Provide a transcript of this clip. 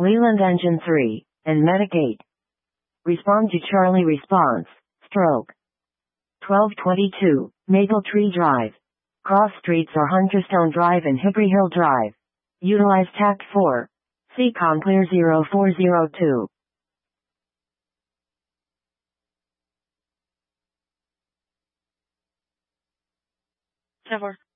Leland Engine 3, and Medigate. Respond to Charlie response, stroke. 1222, Maple Tree Drive. Cross streets are Hunterstone Drive and Hickory Hill Drive. Utilize TAC 4. CCOM Clear 0402. Trevor.